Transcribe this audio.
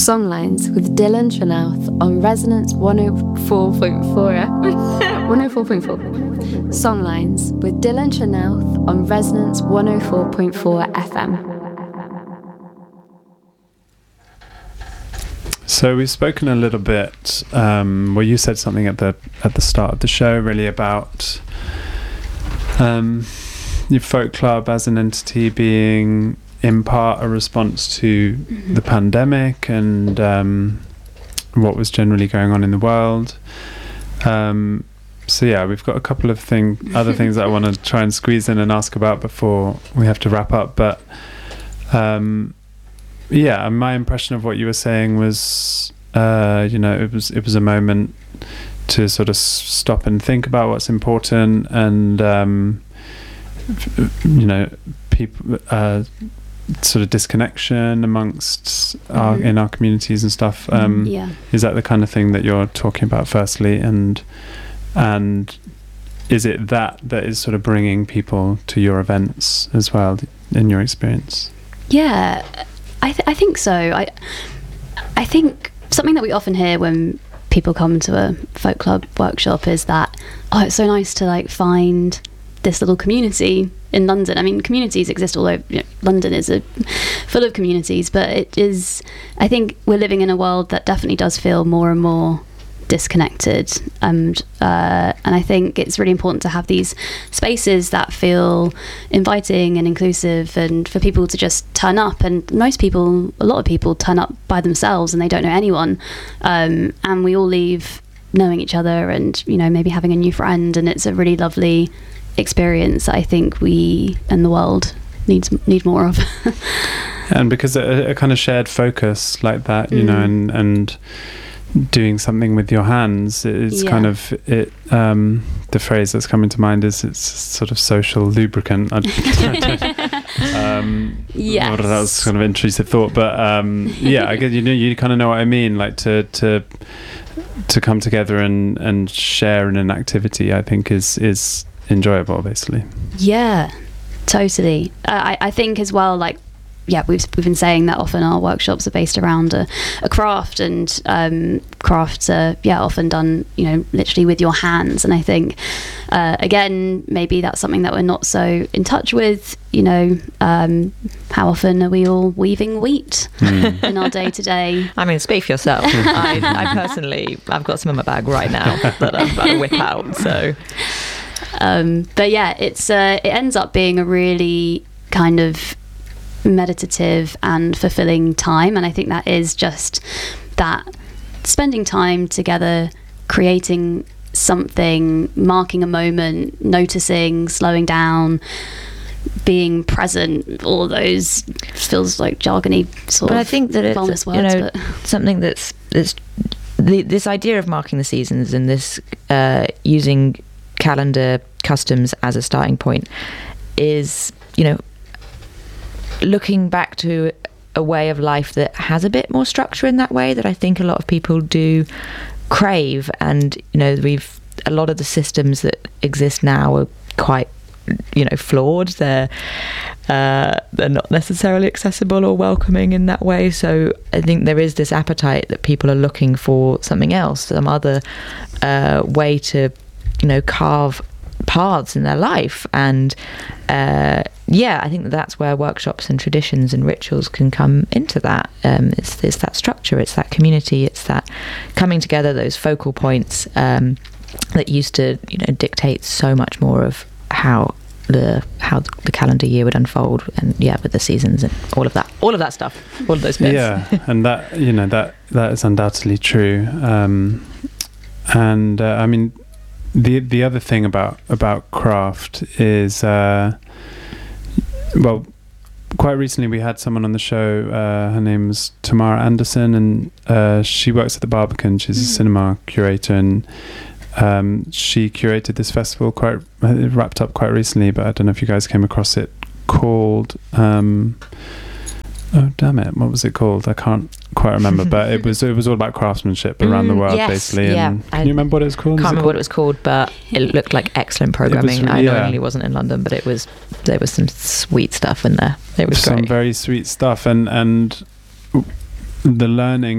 Songlines with Dylan Tranouth on Resonance 104.4. 104.4. Songlines with Dylan Tranouth on Resonance 104.4 FM. So we've spoken a little bit. Well, you said something at the start of the show, really about your folk club as an entity being in part a response to the pandemic and what was generally going on in the world. So yeah, we've got a couple of other things that I want to try and squeeze in and ask about before we have to wrap up. But yeah, my impression of what you were saying was, it was a moment to sort of stop and think about what's important, and people. Sort of disconnection amongst in our communities and stuff. Is that the kind of thing that you're talking about firstly, and is it that is sort of bringing people to your events as well, in your experience? Yeah, I think so. I think something that we often hear when people come to a folk club workshop is that, it's so nice to like find this little community in London. I mean, communities exist all over. London is full of communities, but it is. I think we're living in a world that definitely does feel more and more disconnected, and I think it's really important to have these spaces that feel inviting and inclusive, and for people to just turn up. And a lot of people turn up by themselves and they don't know anyone, and we all leave knowing each other, and maybe having a new friend, and it's a really lovely experience that I think we and the world need more of. And because a kind of shared focus like that, and doing something with your hands is kind of it. The phrase that's coming to mind is it's sort of social lubricant. Yes. That was kind of intrusive thought, but yeah, I guess you kind of know what I mean. Like to come together and share in an activity, I think is enjoyable, basically. Yeah, totally. I think as well, like, we've been saying that often our workshops are based around a craft, and crafts are often done literally with your hands. And I think again, maybe that's something that we're not so in touch with. How often are we all weaving wheat in our day to day? I mean, speak for yourself. I personally, I've got some in my bag right now that I'm about to whip out. So but yeah, it ends up being a really kind of meditative and fulfilling time, and I think that is just that, spending time together, creating something, marking a moment, noticing, slowing down, being present. All those feels like jargony sort of. But I think that it's words, something that's this idea of marking the seasons and this using calendar customs as a starting point is looking back to a way of life that has a bit more structure in that way, that I think a lot of people do crave. And a lot of the systems that exist now are quite flawed. They're not necessarily accessible or welcoming in that way. So I think there is this appetite that people are looking for something else, some other way to carve paths in their life. And I think that's where workshops and traditions and rituals can come into that. It's that structure, it's that community, it's that coming together, those focal points that used to dictate so much more of how the calendar year would unfold, and with the seasons and all of that stuff, all of those bits. And that that is undoubtedly true. I mean, the other thing about craft is quite recently we had someone on the show. Her name's Tamara Anderson, and she works at the Barbican. She's a cinema curator, and she curated this festival it wrapped up quite recently, but I don't know if you guys came across it, called oh damn it, what was it called? I can't quite remember, but it was all about craftsmanship around the world, basically. And can you remember what it was called? Can't remember what it was called, but it looked like excellent programming. I know it only wasn't in London, but there was some sweet stuff in there. It was great. Some very sweet stuff, and the learning